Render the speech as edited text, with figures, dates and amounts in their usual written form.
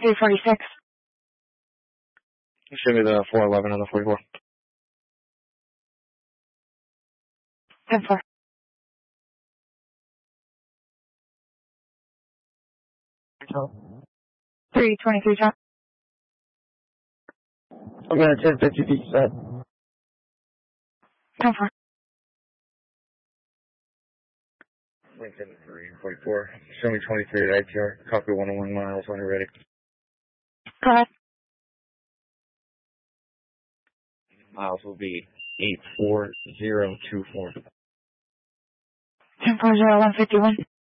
346. Show me the 411 on the 44. 10-4. Oh. 323 top. I'm going to 1050 feet set. 10-4. Lincoln 344. Show me 23 at ITR. Copy 101 miles when you're ready. Go ahead. Miles will be 84024. 10-4-0-151.